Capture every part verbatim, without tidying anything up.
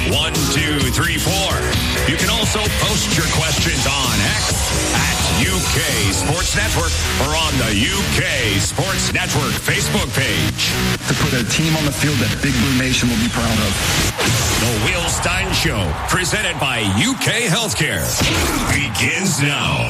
one two three four. You can also post your questions on X at U K Sports Network or on the U K Sports Network Facebook page. To put a team on the field that Big Blue Nation will be proud of. The Will Stein Show, presented by U K Healthcare, begins now.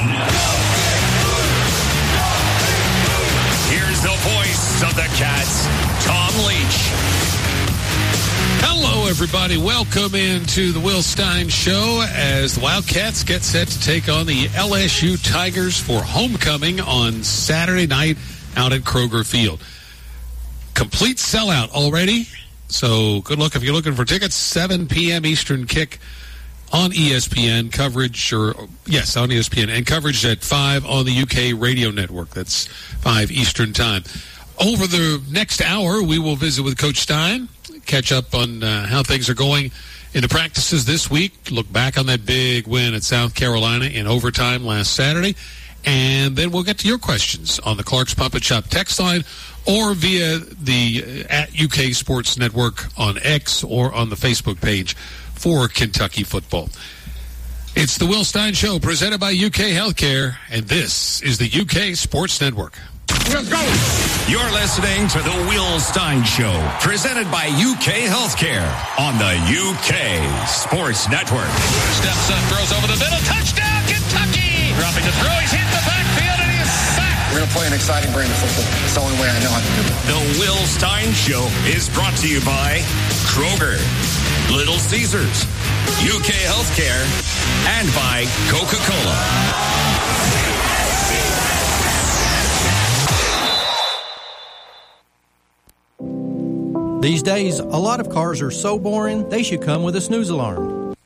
Here's the voice of the Cats, Tom Leach. Hello, everybody. Welcome into the Will Stein Show as the Wildcats get set to take on the L S U Tigers for homecoming on Saturday night out at Kroger Field. Complete sellout already, so good luck if you're looking for tickets. seven p.m. Eastern kick on E S P N coverage, or yes, on E S P N, and coverage at five on the U K Radio Network. That's five Eastern time. Over the next hour, we will visit with Coach Stein, catch up on uh, how things are going in the practices this week, look back on that big win at South Carolina in overtime last Saturday, and then we'll get to your questions on the Clark's Puppet Shop text line or via the uh, at U K Sports Network on X or on the Facebook page for Kentucky football. It's the Will Stein Show presented by U K Healthcare, and this is the U K Sports Network. Let's go. You're listening to the Will Stein Show, presented by U K Healthcare on the U K Sports Network. Steps up, throws over the middle, touchdown, Kentucky! Dropping the throw, he's hit the backfield, and he's sacked. We're going to play an exciting brand of football. It's the only way I know how to do it. The Will Stein Show is brought to you by Kroger, Little Caesars, U K Healthcare, and by Coca-Cola. These days, a lot of cars are so boring, they should come with a snooze alarm.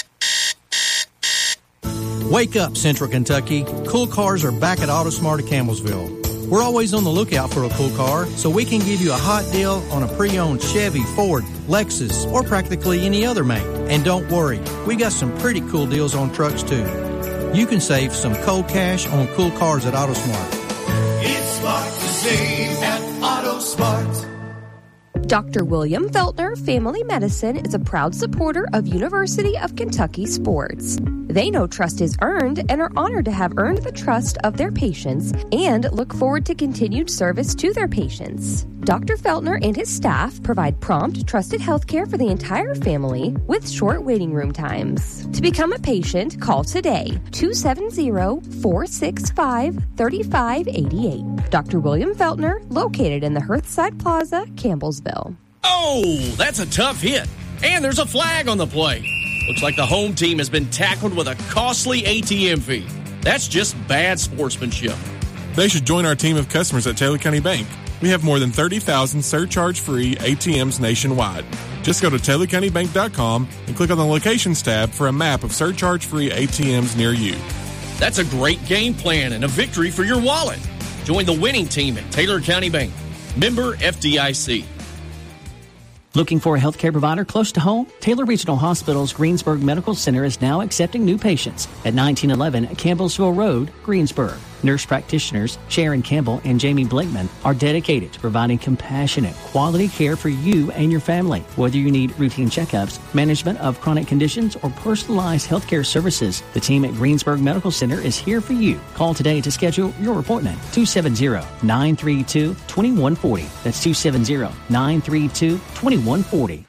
Wake up, Central Kentucky. Cool Cars are back at AutoSmart of Campbellsville. We're always on the lookout for a cool car, so we can give you a hot deal on a pre-owned Chevy, Ford, Lexus, or practically any other make. And don't worry, we got some pretty cool deals on trucks too. You can save some cold cash on cool cars at AutoSmart. It's smart to save at AutoSmart. Doctor William Feltner Family Medicine is a proud supporter of University of Kentucky sports. They know trust is earned and are honored to have earned the trust of their patients and look forward to continued service to their patients. Doctor Feltner and his staff provide prompt, trusted health care for the entire family with short waiting room times. To become a patient, call today, two seven zero, four six five, three five eight eight. Doctor William Feltner, located in the Hearthside Plaza, Campbellsville. Oh, that's a tough hit. And there's a flag on the play. Looks like the home team has been tackled with a costly A T M fee. That's just bad sportsmanship. They should join our team of customers at Taylor County Bank. We have more than thirty thousand surcharge-free A T Ms nationwide. Just go to Taylor County Bank dot com and click on the Locations tab for a map of surcharge-free A T Ms near you. That's a great game plan and a victory for your wallet. Join the winning team at Taylor County Bank. Member F D I C. Looking for a healthcare provider close to home? Taylor Regional Hospital's Greensburg Medical Center is now accepting new patients at nineteen eleven Campbellsville Road, Greensburg. Nurse practitioners Sharon Campbell and Jamie Blakeman are dedicated to providing compassionate, quality care for you and your family. Whether you need routine checkups, management of chronic conditions, or personalized healthcare services, the team at Greensburg Medical Center is here for you. Call today to schedule your appointment. two seven zero, nine three two, two one four zero. That's two seven zero, nine three two, two one four zero.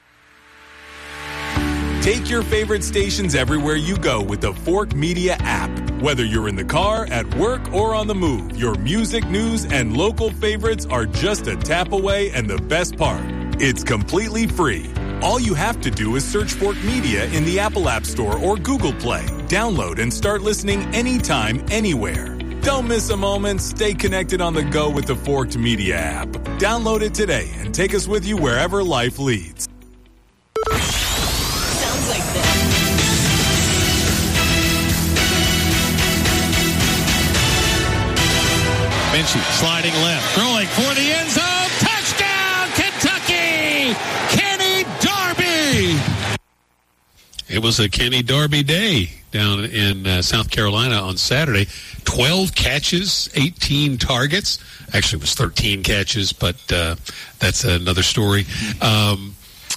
Take your favorite stations everywhere you go with the Fork Media app. Whether you're in the car, at work, or on the move, your music, news, and local favorites are just a tap away, and the best part, it's completely free. All you have to do is search Fork Media in the Apple App Store or Google Play. Download and start listening anytime, anywhere. Don't miss a moment. Stay connected on the go with the Forked Media app. Download it today and take us with you wherever life leads. Sounds like this. Minchie sliding left, throwing for the end zone. Touchdown, Kentucky! Kenny Darby! It was a Kenny Darby day down in uh, South Carolina on Saturday. twelve catches, eighteen targets. Actually, it was thirteen catches, but uh, that's another story. Um,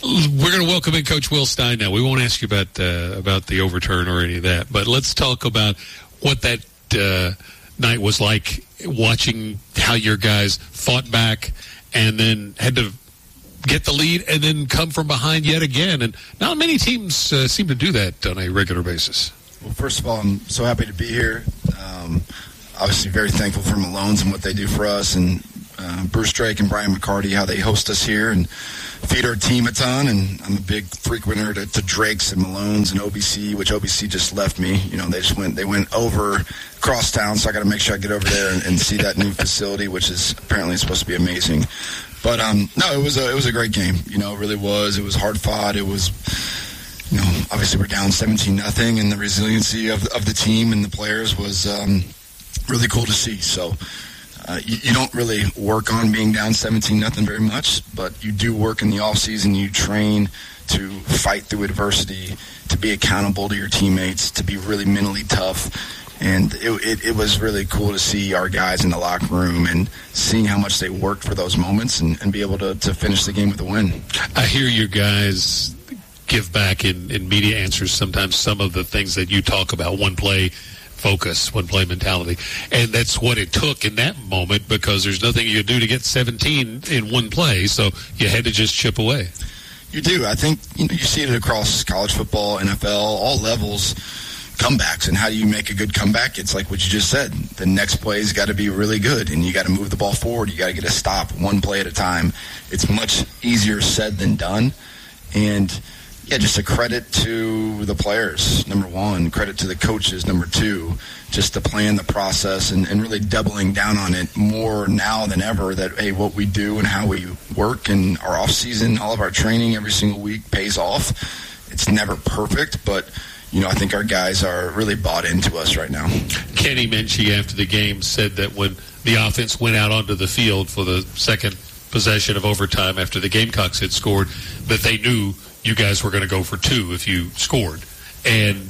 We're going to welcome in Coach Will Stein now. We won't ask you about uh, about the overturn or any of that, but let's talk about what that uh, night was like, watching how your guys fought back and then had to get the lead and then come from behind yet again. And not many teams uh, seem to do that on a regular basis. Well, first of all, I'm so happy to be here. Um, obviously very thankful for Malone's and what they do for us, and uh, Bruce Drake and Brian McCarty, how they host us here and feed our team a ton. And I'm a big frequenter to, to Drake's and Malone's and O B C, which O B C just left me. You know, they just went they went over across town, so I got to make sure I get over there and, and see that new facility, which is apparently supposed to be amazing. But um, no, it was a it was a great game. You know, it really was. It was hard fought. It was, you know, obviously we're down seventeen nothing, and the resiliency of of the team and the players was um, really cool to see. So. Uh, you, you don't really work on being down seventeen nothing very much, but you do work in the off season. You train to fight through adversity, to be accountable to your teammates, to be really mentally tough. And it, it, it was really cool to see our guys in the locker room and seeing how much they worked for those moments and, and be able to, to finish the game with a win. I hear you guys give back in, in media answers sometimes some of the things that you talk about, one play focus, one play mentality. And that's what it took in that moment, because there's nothing you could do to get seventeen in one play, so you had to just chip away. You do. I think you know, you see it across college football, N F L, all levels, comebacks. And how do you make a good comeback? It's like what you just said. The next play's got to be really good, and you got to move the ball forward. You got to get a stop one play at a time. It's much easier said than done. And yeah, just a credit to the players, number one. Credit to the coaches, number two. Just to plan the process and, and really doubling down on it more now than ever, that, hey, what we do and how we work in our off-season, all of our training every single week pays off. It's never perfect, but, you know, I think our guys are really bought into us right now. Kenny Minchey, after the game, said that when the offense went out onto the field for the second possession of overtime after the Gamecocks had scored, that they knew you guys were going to go for two if you scored. And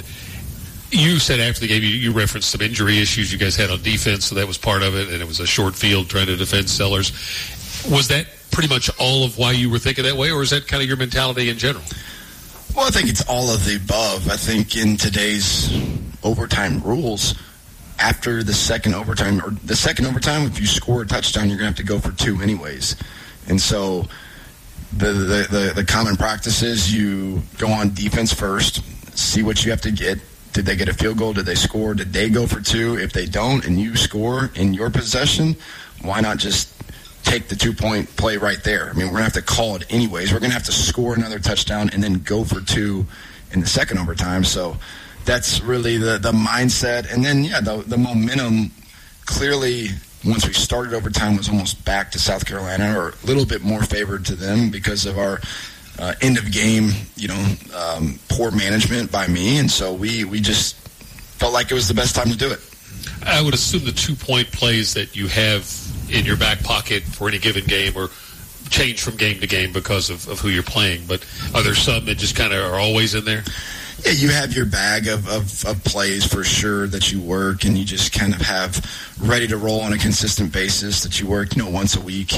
you said after the game, you, you referenced some injury issues you guys had on defense, so that was part of it, and it was a short field trying to defend Sellers. Was that pretty much all of why you were thinking that way, or is that kind of your mentality in general? Well, I think it's all of the above. I think in today's overtime rules, after the second overtime, or the second overtime, if you score a touchdown, you're going to have to go for two anyways. And so The, the, the, the common practice is you go on defense first, see what you have to get. Did they get a field goal? Did they score? Did they go for two? If they don't and you score in your possession, why not just take the two-point play right there? I mean, we're going to have to call it anyways. We're going to have to score another touchdown and then go for two in the second overtime. So that's really the, the mindset. And then, yeah, the, the momentum clearly – once we started overtime was almost back to South Carolina, or a little bit more favored to them because of our uh, end of game, you know, um, poor management by me. And so we, we just felt like it was the best time to do it. I would assume the two-point plays that you have in your back pocket for any given game or change from game to game because of, of who you're playing. But are there some that just kind of are always in there? Yeah, you have your bag of, of, of plays for sure that you work, and you just kind of have ready to roll on a consistent basis that you work, you know, once a week.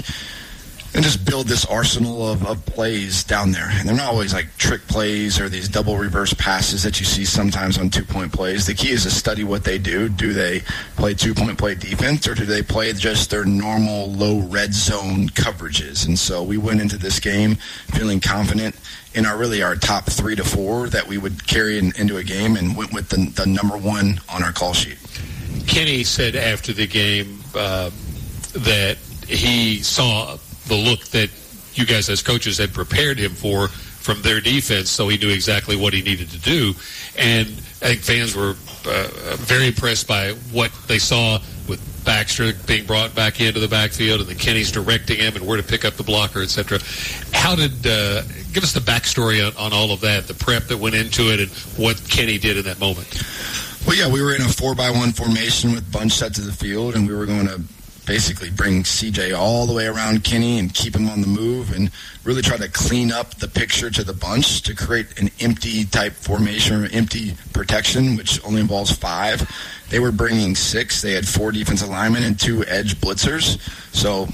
And just build this arsenal of, of plays down there. And they're not always like trick plays or these double reverse passes that you see sometimes on two-point plays. The key is to study what they do. Do they play two-point play defense, or do they play just their normal low red zone coverages? And so we went into this game feeling confident in our really our top three to four that we would carry in, into a game, and went with the, the number one on our call sheet. Kenny said after the game uh, that he saw the look that you guys as coaches had prepared him for from their defense, so he knew exactly what he needed to do. And I think fans were uh, very impressed by what they saw with Baxter being brought back into the backfield, and then Kenny's directing him and where to pick up the blocker, et cetera. How did uh, give us the backstory on, on all of that, the prep that went into it, and what Kenny did in that moment? Well, yeah, we were in a four by one formation with bunch set to the field, and we were going to basically bring C J all the way around Kenny and keep him on the move, and really try to clean up the picture to the bunch to create an empty type formation, or empty protection, which only involves five. They were bringing six. They had four defensive linemen and two edge blitzers. So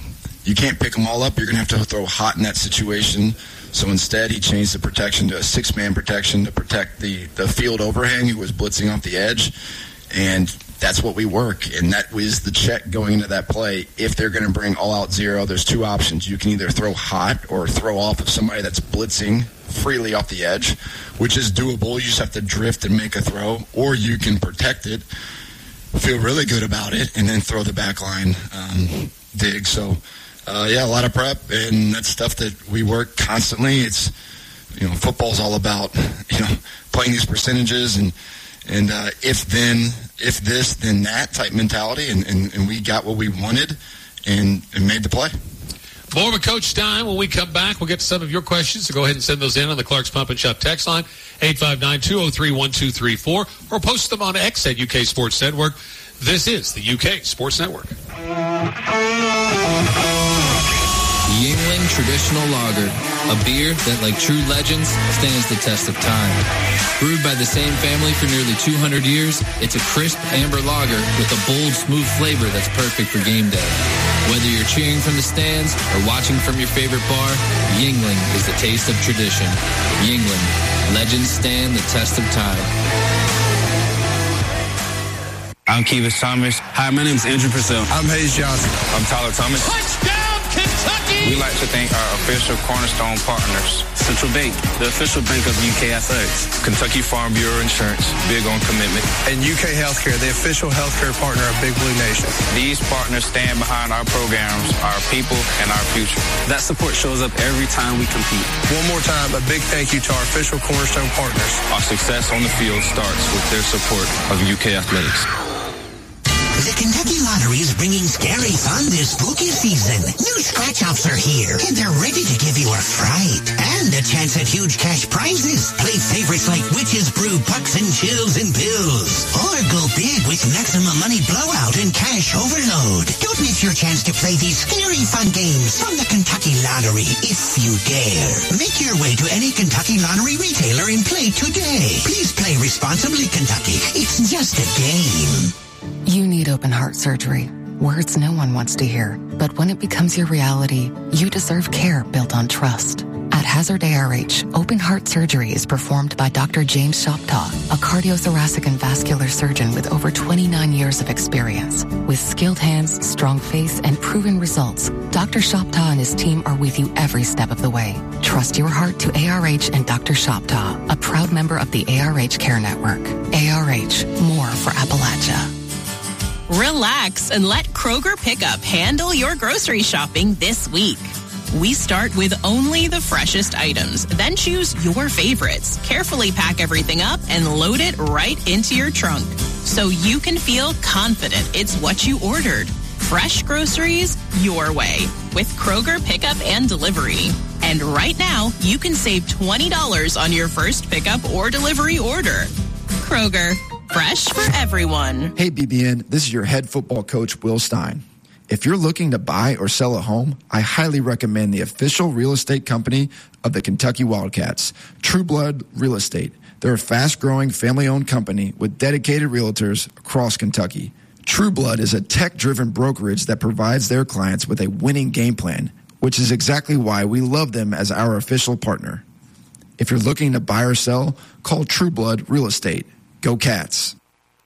you can't pick them all up. You're going to have to throw hot in that situation. So instead, he changed the protection to a six-man protection to protect the, the field overhang who was blitzing off the edge. And that's what we work. And that was the check going into that play. If they're going to bring all-out zero, there's two options. You can either throw hot or throw off of somebody that's blitzing freely off the edge, which is doable. You just have to drift and make a throw. Or you can protect it, feel really good about it, and then throw the back line um, dig. So, uh, yeah, a lot of prep, and that's stuff that we work constantly. It's, you know, football's all about, you know, playing these percentages and, and uh, if then, if this, then that type mentality, and, and, and we got what we wanted and, and made the play. More of a Coach time when we come back. We'll get to some of your questions, so go ahead and send those in on the Clark's Pump and Shop text line, eight five nine, two oh three, one two three four, or post them on X at U K Sports Network. This is the U K Sports Network. Yuengling Traditional Lager, a beer that, like true legends, stands the test of time. Brewed by the same family for nearly two hundred years, it's a crisp amber lager with a bold, smooth flavor that's perfect for game day. Whether you're cheering from the stands or watching from your favorite bar, Yuengling is the taste of tradition. Yuengling, legends stand the test of time. I'm Kevis Thomas. Hi, my name is Andrew Purcell. I'm Hayes Johnson. I'm Tyler Thomas. Touchdown, Kentucky! We like to thank our official Cornerstone partners. Central Bank, the official bank of U K Athletics. Kentucky Farm Bureau Insurance, big on commitment. And U K Healthcare, the official healthcare partner of Big Blue Nation. These partners stand behind our programs, our people, and our future. That support shows up every time we compete. One more time, a big thank you to our official Cornerstone partners. Our success on the field starts with their support of U K Athletics. The Kentucky Lottery is bringing scary fun this spooky season. New scratch-offs are here, and they're ready to give you a fright. And a chance at huge cash prizes. Play favorites like Witch's Brew, Pucks and Chills and Pills. Or go big with Maximum Money Blowout and Cash Overload. Don't miss your chance to play these scary fun games from the Kentucky Lottery, if you dare. Make your way to any Kentucky Lottery retailer and play today. Please play responsibly, Kentucky. It's just a game. You need open heart surgery. Words no one wants to hear. But when it becomes your reality, you deserve care built on trust. At Hazard A R H, open heart surgery is performed by Doctor James Shoptaw, a cardiothoracic and vascular surgeon with over twenty-nine years of experience. With skilled hands, strong face, and proven results, Doctor Shoptaw and his team are with you every step of the way. Trust your heart to A R H and Doctor Shoptaw, a proud member of the A R H Care Network. A R H, more for Appalachia. Relax and let Kroger Pickup handle your grocery shopping this week. We start with only the freshest items, then choose your favorites. Carefully pack everything up and load it right into your trunk so you can feel confident it's what you ordered. Fresh groceries your way with Kroger Pickup and Delivery. And right now, you can save twenty dollars on your first pickup or delivery order. Kroger, fresh for everyone. Hey, B B N, this is your head football coach, Will Stein. If you're looking to buy or sell a home, I highly recommend the official real estate company of the Kentucky Wildcats, True Blood Real Estate. They're a fast-growing, family-owned company with dedicated realtors across Kentucky. True Blood is a tech-driven brokerage that provides their clients with a winning game plan, which is exactly why we love them as our official partner. If you're looking to buy or sell, call True Blood Real Estate. Go Cats.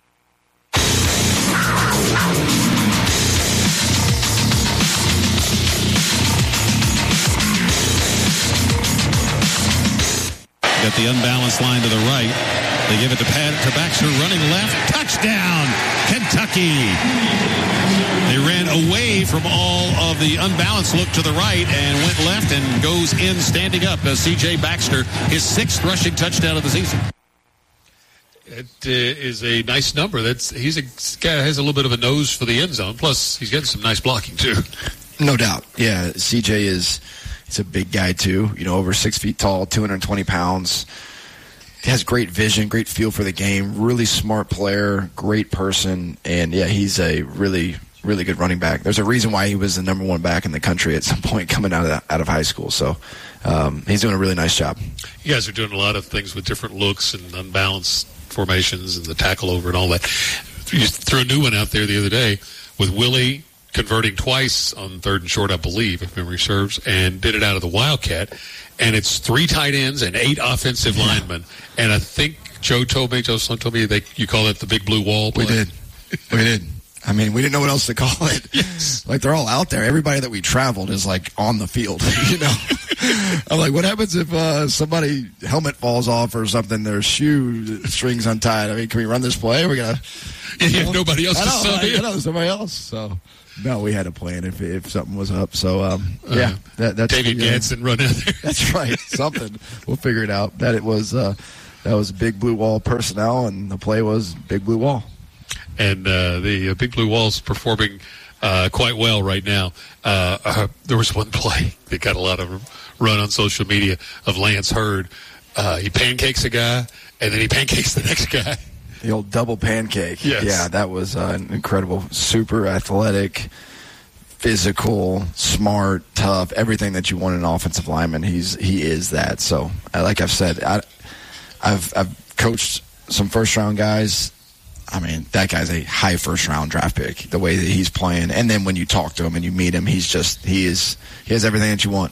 Got the unbalanced line to the right. They give it to Pat to Baxter, running left. Touchdown, Kentucky. They ran away from all of the unbalanced look to the right and went left and goes in standing up. As C J Baxter, his sixth rushing touchdown of the season. It uh, is a nice number. That's he's a guy that has a little bit of a nose for the end zone. Plus, he's getting some nice blocking too. No doubt. Yeah, C J is he's a big guy too. You know, over six feet tall, two hundred twenty pounds. He has great vision, great feel for the game. Really smart player, great person, and yeah, he's a really, really good running back. There's a reason why he was the number one back in the country at some point coming out of out of high school. So um, he's doing a really nice job. You guys are doing a lot of things with different looks and unbalanced formations and the tackle over and all that. You threw a new one out there the other day with Willie converting twice on third and short, I believe, if memory serves, and did it out of the Wildcat. And it's three tight ends and eight offensive yeah. linemen. And I think Joe told me, Joe Slum told me, they, you call it the big blue wall play. We did. We did. I mean, we didn't know what else to call it. Yes. Like, they're all out there. Everybody that we traveled is, like, on the field, you know. I'm like, what happens if uh, somebody helmet falls off or something, their shoe strings untied? I mean, can we run this play? We're going to... You have nobody else I to know, sub I, in. I know, somebody else. So, no, we had a plan if if something was up. So, um, yeah. Uh, that, that's David yeah. Gadsden run out there. That's right. Something. We'll figure it out. That it was, uh, that was Big Blue Wall personnel, and the play was Big Blue Wall. And uh, the uh, Big Blue Wall's performing uh, quite well right now. Uh, uh, there was one play that got a lot of run on social media of Lance Hurd. Uh, he pancakes a guy, and then he pancakes the next guy. The old double pancake. Yes. Yeah, that was uh, incredible. Super athletic, physical, smart, tough, everything that you want in an offensive lineman. He's he is that. So, like I've said, I, I've I've coached some first round guys. I mean, that guy's a high first round draft pick. The way that he's playing, and then when you talk to him and you meet him, he's just he is he has everything that you want.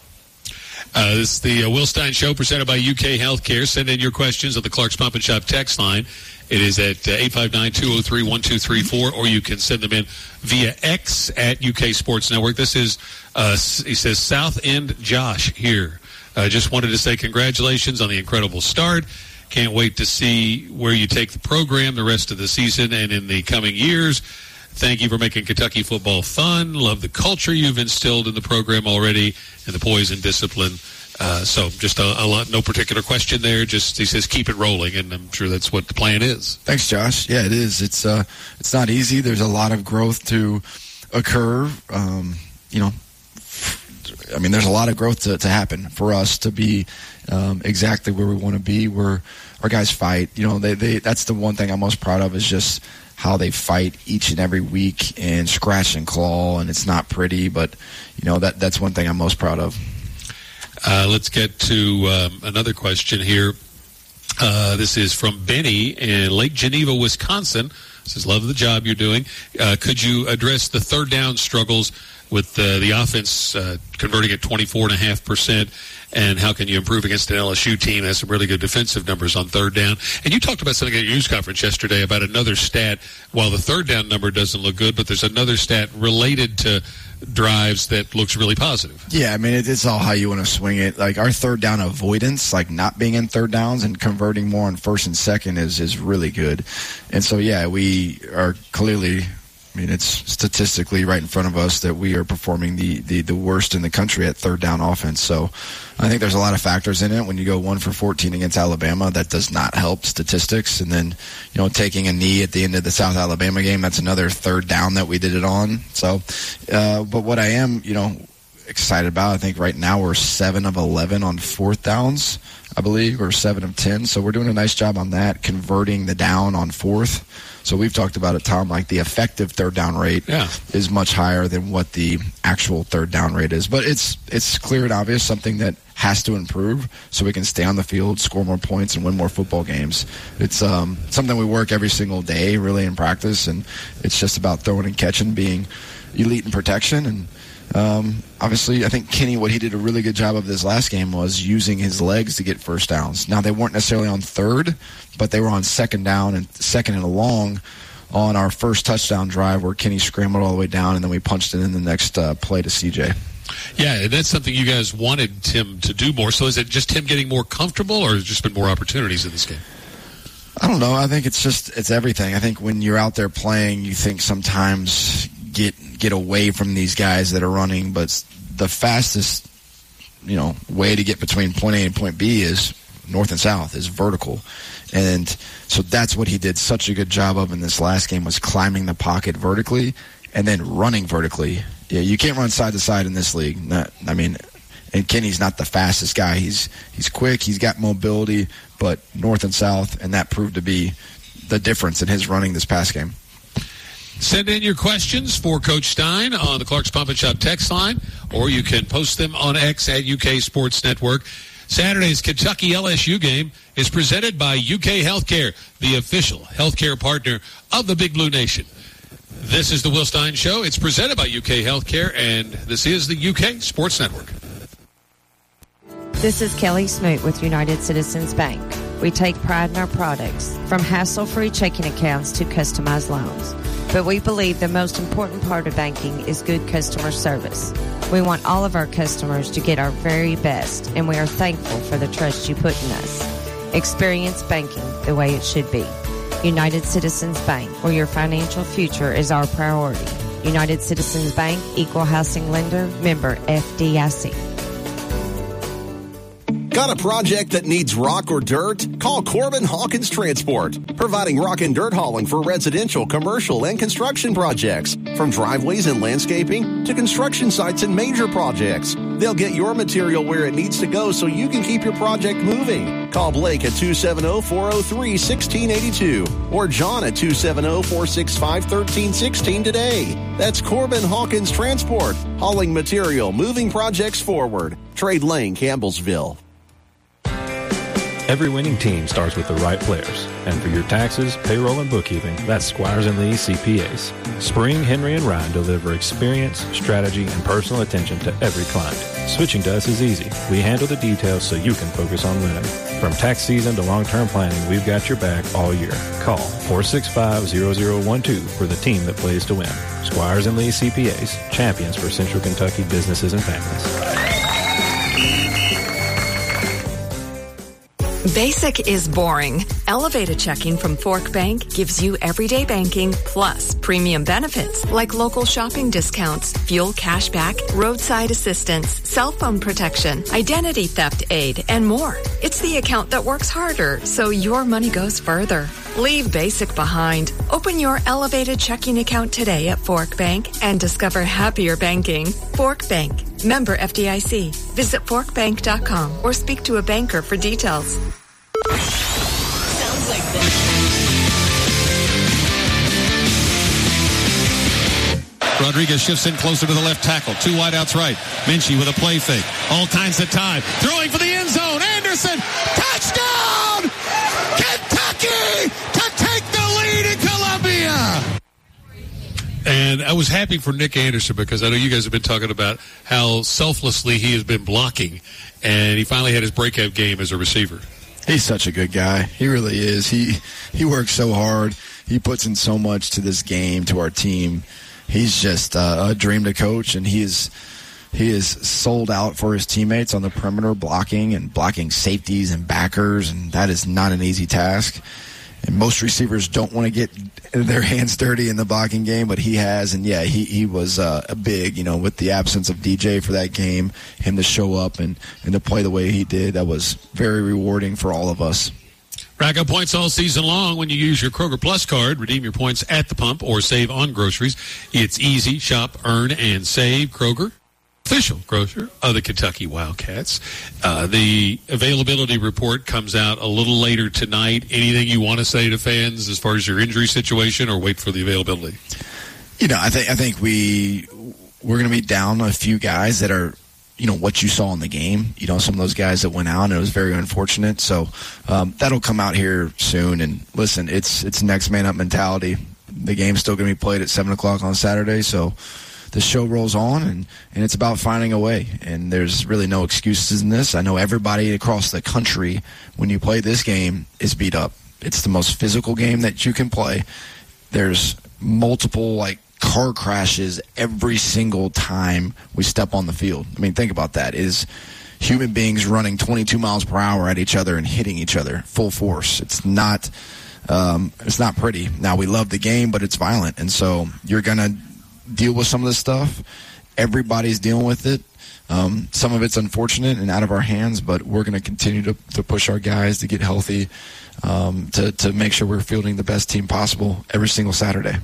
Uh, this is the uh, Will Stein Show presented by U K Healthcare. Send in your questions at the Clark's Pump and Shop text line. It is at uh, eight five nine, two oh three, one two three four, or you can send them in via X at U K Sports Network. This is, uh, he says, South End Josh here. Uh, just wanted to say congratulations on the incredible start. Can't wait to see where you take the program the rest of the season and in the coming years. Thank you for making Kentucky football fun. Love the culture you've instilled in the program already and the poise and discipline. Uh, so just a, a lot, no particular question there. Just he says keep it rolling, and I'm sure that's what the plan is. Thanks, Josh. Yeah, it is. It's uh, it's not easy. There's a lot of growth to occur. Um, you know, I mean, there's a lot of growth to, to happen for us to be um, exactly where we want to be. Where our guys fight. You know, they they that's the one thing I'm most proud of is just how they fight each and every week and scratch and claw, and it's not pretty, but you know that that's one thing I'm most proud of. Uh, let's get to um, another question here. Uh, this is from Benny in Lake Geneva, Wisconsin. Says, love the job you're doing. Uh, could you address the third down struggles with uh, the offense uh, converting at twenty-four point five percent, and how can you improve against an L S U team that has some really good defensive numbers on third down? And you talked about something at your news conference yesterday about another stat. While the third down number doesn't look good, but there's another stat related to drives that looks really positive. Yeah, I mean, it, it's all how you want to swing it. Like, our third down avoidance, like not being in third downs and converting more on first and second is, is really good. And so, yeah, we are clearly, I mean, it's statistically right in front of us that we are performing the, the, the worst in the country at third down offense. So I think there's a lot of factors in it. When you go one for fourteen against Alabama, that does not help statistics. And then, you know, taking a knee at the end of the South Alabama game, that's another third down that we did it on. So, uh, but what I am, you know, excited about, I think right now we're seven of eleven on fourth downs, I believe, or seven of ten. So we're doing a nice job on that, converting the down on fourth. So we've talked about it, Tom, like the effective third down rate yeah. is much higher than what the actual third down rate is. But it's it's clear and obvious, something that has to improve so we can stay on the field, score more points, and win more football games. It's um, something we work every single day, really, in practice, and it's just about throwing and catching, being elite in protection. And um, obviously, I think Kenny, what he did a really good job of this last game was using his legs to get first downs. Now, they weren't necessarily on third, but they were on second down and second and a long on our first touchdown drive where Kenny scrambled all the way down, and then we punched it in the next uh, play to C J. Yeah, and that's something you guys wanted him to do more. So is it just him getting more comfortable, or has there just been more opportunities in this game? I don't know. I think it's just it's everything. I think when you're out there playing, you think sometimes get get away from these guys that are running, but the fastest, you know, way to get between point A and point B is north and south, is vertical. And so that's what he did such a good job of in this last game, was climbing the pocket vertically and then running vertically. Yeah, you can't run side to side in this league. Not, I mean, and Kenny's not the fastest guy. He's he's quick. He's got mobility, but north and south, and that proved to be the difference in his running this past game. Send in your questions for Coach Stein on the Clark's Pump and Shop text line, or you can post them on X at U K Sports Network. Saturday's Kentucky L S U game is presented by U K Healthcare, the official healthcare partner of the Big Blue Nation. This is the Will Stein Show. It's presented by U K Healthcare, and this is the U K Sports Network. This is Kelly Smoot with United Citizens Bank. We take pride in our products, from hassle-free checking accounts to customized loans. But we believe the most important part of banking is good customer service. We want all of our customers to get our very best, and we are thankful for the trust you put in us. Experience banking the way it should be. United Citizens Bank, where your financial future is our priority. United Citizens Bank, Equal Housing Lender, member F D I C. Got a project that needs rock or dirt? Call Corbin Hawkins Transport, providing rock and dirt hauling for residential, commercial, and construction projects. From driveways and landscaping to construction sites and major projects. They'll get your material where it needs to go so you can keep your project moving. Call Blake at two seven zero, four zero three, one six eight two or John at two seven zero, four six five, one three one six today. That's Corbin Hawkins Transport, hauling material, moving projects forward. Trade Lane, Campbellsville. Every winning team starts with the right players. And for your taxes, payroll, and bookkeeping, that's Squires and Lee C P As. Spring, Henry, and Ryan deliver experience, strategy, and personal attention to every client. Switching to us is easy. We handle the details so you can focus on winning. From tax season to long-term planning, we've got your back all year. Call four six five, zero zero one two for the team that plays to win. Squires and Lee C P As, champions for Central Kentucky businesses and families. Basic is boring. Elevated checking from Fork Bank gives you everyday banking plus premium benefits like local shopping discounts, fuel cashback, roadside assistance, cell phone protection, identity theft aid, and more. It's the account that works harder so your money goes further. Leave basic behind. Open your elevated checking account today at Fork Bank and discover happier banking. Fork Bank. Member F D I C. Visit fork bank dot com or speak to a banker for details. Sounds like this. Rodriguez shifts in closer to the left tackle. Two wideouts right. Minchie with a play fake. All kinds of time. Throwing for the end zone. Anderson. Touchdown! Kentucky to take the lead in Columbia. And I was happy for Nick Anderson because I know you guys have been talking about how selflessly he has been blocking, and he finally had his breakout game as a receiver. He's such a good guy. He really is. He he works so hard. He puts in so much to this game, to our team. He's just uh, a dream to coach, and he is he is sold out for his teammates on the perimeter, blocking and blocking safeties and backers, and that is not an easy task. And most receivers don't want to get their hands dirty in the blocking game, but he has. And, yeah, he, he was uh, a big, you know, with the absence of D J for that game, him to show up and, and to play the way he did, that was very rewarding for all of us. Rack up points all season long when you use your Kroger Plus card. Redeem your points at the pump or save on groceries. It's easy. Shop, earn, and save. Kroger, official grocer of the Kentucky Wildcats. Uh, the availability report comes out a little later tonight. Anything you want to say to fans as far as your injury situation, or wait for the availability? You know, I think I think we we're going to be down a few guys that are, you know, what you saw in the game. You know, some of those guys that went out, and it was very unfortunate. So um, that'll come out here soon. And listen, it's it's next man up mentality. The game's still going to be played at seven o'clock on Saturday, so the show rolls on, and, and it's about finding a way. And there's really no excuses in this. I know everybody across the country, when you play this game, is beat up. It's the most physical game that you can play. There's multiple, like, car crashes every single time we step on the field. I mean, think about that. It is human beings running twenty-two miles per hour at each other and hitting each other full force. It's not, um, it's not pretty. Now, we love the game, but it's violent. And so you're going to deal with some of this stuff. Everybody's dealing with it. Um, some of it's unfortunate and out of our hands, but we're going to continue to, to push our guys to get healthy, um, to, to make sure we're fielding the best team possible every single Saturday.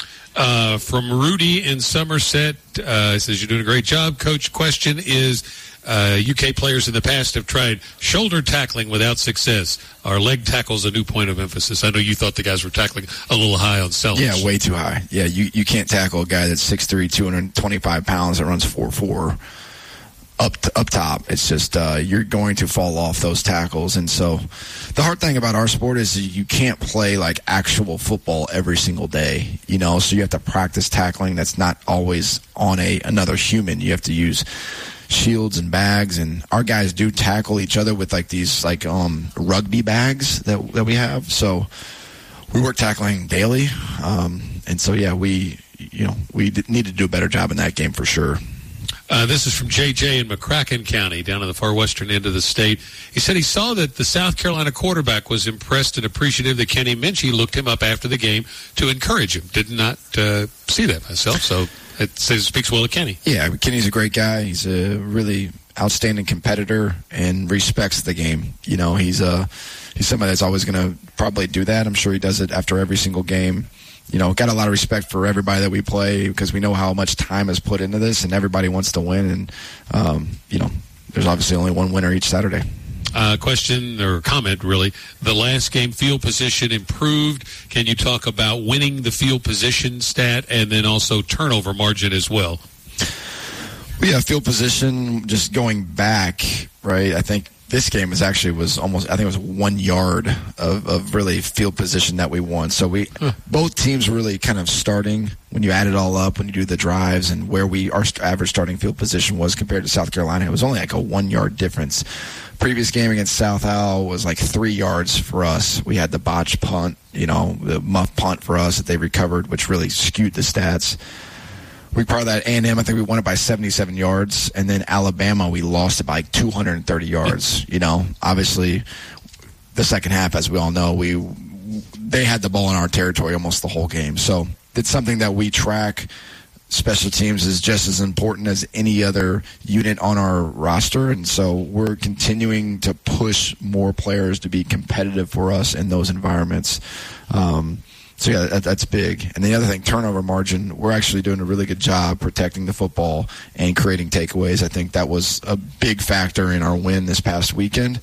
Uh, from Rudy in Somerset, uh, says you're doing a great job. Coach, question is, uh, U K players in the past have tried shoulder tackling without success. Are leg tackles a new point of emphasis? I know you thought the guys were tackling a little high on sellers. Yeah, way too high. Yeah, you, you can't tackle a guy that's six three, two hundred twenty-five pounds that runs four four. up to, up top. It's just uh, you're going to fall off those tackles. And so the hard thing about our sport is you can't play like actual football every single day, you know, so you have to practice tackling that's not always on a another human. You have to use shields and bags, and our guys do tackle each other with like these like um, rugby bags that that we have. So we work tackling daily, um, and so yeah, we you know we need to do a better job in that game for sure. Uh, this is from J J in McCracken County, down in the far western end of the state. He said he saw that the South Carolina quarterback was impressed and appreciative that Kenny Minchie looked him up after the game to encourage him. Did not uh, see that myself, so it says, speaks well of Kenny. Yeah, Kenny's a great guy. He's a really outstanding competitor and respects the game. You know, he's uh, he's somebody that's always going to probably do that. I'm sure he does it after every single game. You know, got a lot of respect for everybody that we play because we know how much time is put into this, and everybody wants to win. And, um, you know, there's obviously only one winner each Saturday. Uh, question or comment, really. The last game, field position improved. Can you talk about winning the field position stat and then also turnover margin as well? Well, yeah, field position, just going back, right, I think this game is actually was almost, I think it was one yard of, of really field position that we won. So we, huh. both teams really kind of starting, when you add it all up, when you do the drives and where we, our average starting field position was compared to South Carolina, it was only like a one yard difference. Previous game against South Al was like three yards for us. We had the botch punt, you know, the muff punt for us that they recovered, which really skewed the stats. We part of that A and M, I think we won it by seventy-seven yards, and then Alabama, we lost it by like two hundred thirty yards. You know, obviously, the second half, as we all know, we they had the ball in our territory almost the whole game. So it's something that we track. Special teams is just as important as any other unit on our roster, and so we're continuing to push more players to be competitive for us in those environments. Um, So, yeah, that, that's big. And the other thing, turnover margin, we're actually doing a really good job protecting the football and creating takeaways. I think that was a big factor in our win this past weekend.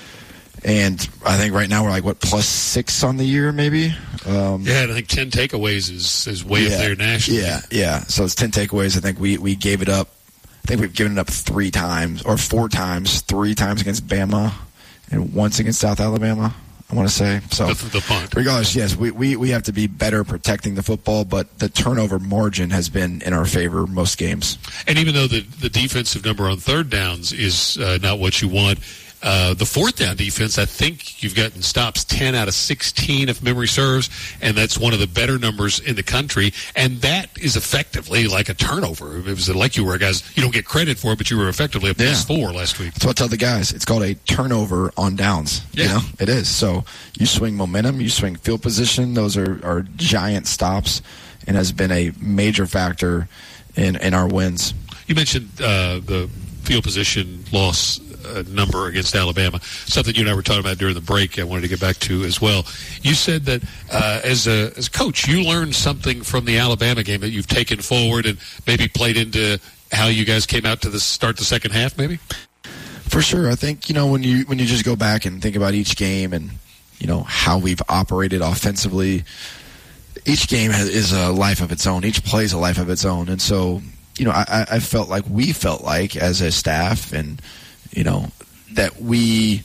And I think right now we're like, what, plus six on the year maybe? Um, yeah, I think ten takeaways is, is way yeah, up there nationally. Yeah, yeah. So it's ten takeaways. I think we, we gave it up. I think we've given it up three times or four times, three times against Bama and once against South Alabama. I want to say. So the, the punt. Regardless, yes, we, we, we have to be better protecting the football, but the turnover margin has been in our favor most games. And even though the, the defensive number on third downs is uh, not what you want, uh, the fourth down defense, I think you've gotten stops ten out of sixteen, if memory serves, and that's one of the better numbers in the country. And that is effectively like a turnover. It was like you were, guys, you don't get credit for it, but you were effectively a plus yeah. four last week. That's what I tell the guys. It's called a turnover on downs. Yeah. You know, it is. So you swing momentum, you swing field position. Those are, are giant stops and has been a major factor in, in our wins. You mentioned uh, the field position loss uh, number against Alabama, something you and I were talking about during the break I wanted to get back to as well. You said that uh, as, a, as a coach, you learned something from the Alabama game that you've taken forward and maybe played into how you guys came out to the start the second half, maybe? For sure. I think, you know, when you when you just go back and think about each game and, you know, how we've operated offensively, each game has, is a life of its own. Each play is a life of its own. And so, you know, I, I felt like we felt like as a staff and, you know, that we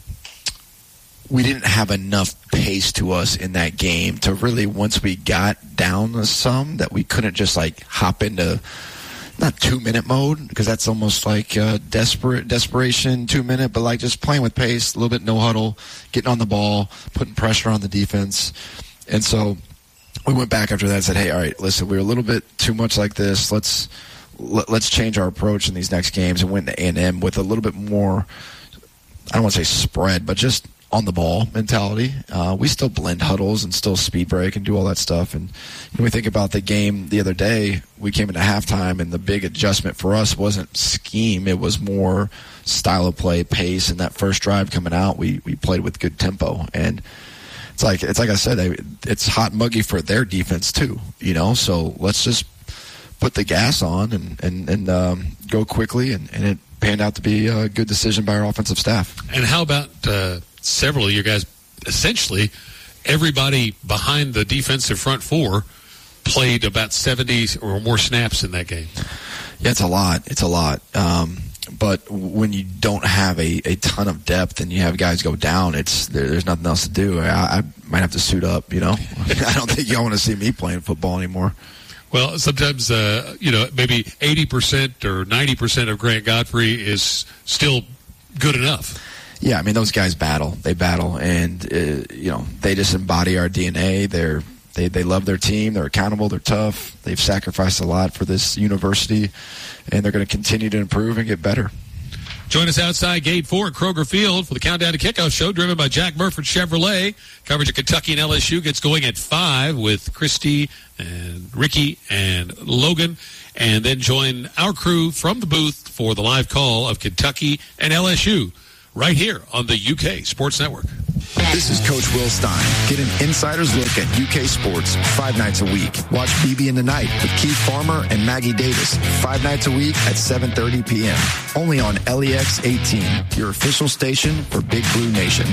we didn't have enough pace to us in that game to really, once we got down some, that we couldn't just like hop into not two-minute mode, because that's almost like uh, desperate desperation two-minute, but like just playing with pace, a little bit no huddle, getting on the ball, putting pressure on the defense. And so we went back after that and said, hey, all right, listen, we were a little bit too much like this. Let's let, let's change our approach in these next games, and went to A and M with a little bit more, I don't want to say spread, but just on the ball mentality. Uh, we still blend huddles and still speed break and do all that stuff. And when we think about the game the other day, we came into halftime, and the big adjustment for us wasn't scheme. It was more style of play, pace, and that first drive coming out, we, we played with good tempo. And it's like it's like I said, it's hot and muggy for their defense too, you know. So let's just put the gas on and and, and um, go quickly, and, and it panned out to be a good decision by our offensive staff. And how about uh, several of you guys? Essentially, everybody behind the defensive front four played about seventy or more snaps in that game. Yeah, it's a lot. It's a lot. Um, but when you don't have a, a ton of depth and you have guys go down, it's there, there's nothing else to do. I, I might have to suit up, you know. I don't think y'all want to see me playing football anymore. Well, sometimes, uh, you know, maybe eighty percent or ninety percent of Grant Godfrey is still good enough. Yeah, I mean, those guys battle. They battle, and, uh, you know, they just embody our D N A. They're They they love their team. They're accountable. They're tough. They've sacrificed a lot for this university, and they're going to continue to improve and get better. Join us outside Gate four at Kroger Field for the Countdown to Kickoff show, driven by Jack Burford Chevrolet. Coverage of Kentucky and L S U gets going at five with Christy and Ricky and Logan. And then join our crew from the booth for the live call of Kentucky and L S U right here on the U K Sports Network. This is Coach Will Stein. Get an insider's look at U K sports five nights a week. Watch B B in the Night with Keith Farmer and Maggie Davis five nights a week at seven thirty p.m. Only on L E X eighteen, your official station for Big Blue Nation.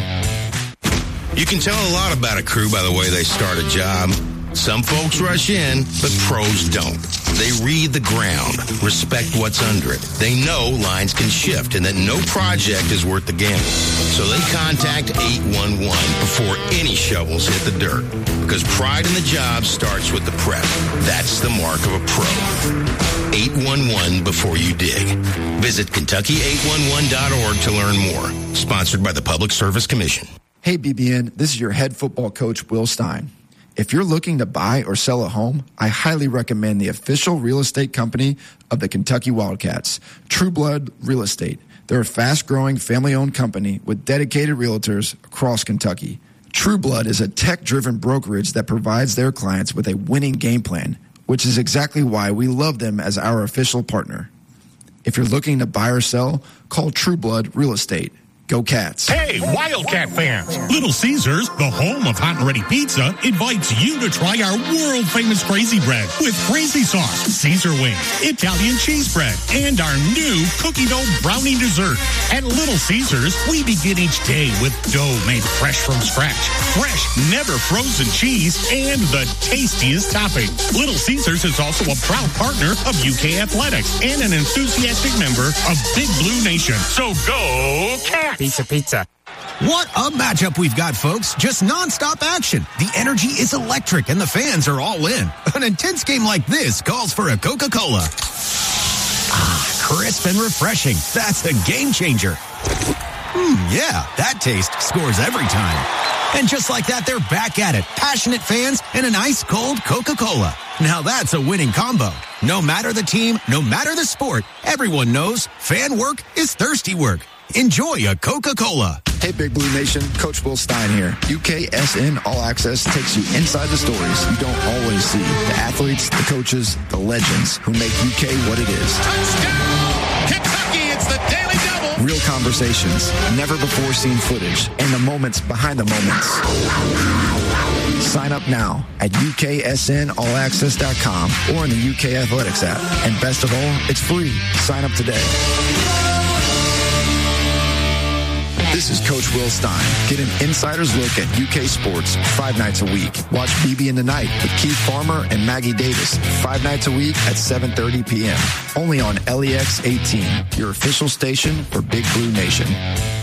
You can tell a lot about a crew by the way they start a job. Some folks rush in, but pros don't. They read the ground, respect what's under it. They know lines can shift and that no project is worth the gamble. So they contact eight one one before any shovels hit the dirt. Because pride in the job starts with the prep. That's the mark of a pro. eight one one before you dig. Visit Kentucky eight one one dot org to learn more. Sponsored by the Public Service Commission. Hey, B B N, this is your head football coach, Will Stein. If you're looking to buy or sell a home, I highly recommend the official real estate company of the Kentucky Wildcats, True Blood Real Estate. They're a fast-growing, family-owned company with dedicated realtors across Kentucky. True Blood is a tech-driven brokerage that provides their clients with a winning game plan, which is exactly why we love them as our official partner. If you're looking to buy or sell, call True Blood Real Estate. Go Cats. Hey, Wildcat fans! Little Caesars, the home of hot and ready pizza, invites you to try our world-famous Crazy Bread with crazy sauce, Caesar wings, Italian cheese bread, and our new cookie dough brownie dessert. At Little Caesars, we begin each day with dough made fresh from scratch, fresh, never frozen cheese, and the tastiest topping. Little Caesars is also a proud partner of U K Athletics and an enthusiastic member of Big Blue Nation. So go Cats! Pizza, pizza. What a matchup we've got, folks. Just nonstop action. The energy is electric and the fans are all in. An intense game like this calls for a Coca-Cola. Ah, crisp and refreshing. That's a game changer. Hmm, yeah, that taste scores every time. And just like that, they're back at it. Passionate fans and an ice-cold Coca-Cola. Now that's a winning combo. No matter the team, no matter the sport, everyone knows fan work is thirsty work. Enjoy a Coca-Cola. Hey, Big Blue Nation. Coach Will Stein here. U K S N All Access takes you inside the stories you don't always see. The athletes, the coaches, the legends who make U K what it is. Touchdown! Kentucky, it's the Daily Double. Real conversations, never before seen footage, and the moments behind the moments. Sign up now at U K S N all access dot com or in the U K Athletics app. And best of all, it's free. Sign up today. This is Coach Will Stein. Get an insider's look at U K sports five nights a week. Watch B B in the Night with Keith Farmer and Maggie Davis five nights a week at seven thirty p.m. Only on L E X eighteen, your official station for Big Blue Nation.